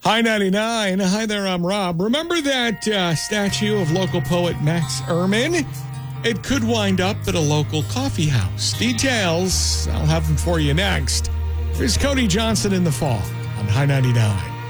Hi 99. Hi there, I'm Rob. Remember that statue of local poet Max Ehrman? It could wind up at a local coffee house. Details, I'll have them for you next. Here's Cody Johnson in the Fall on High 99.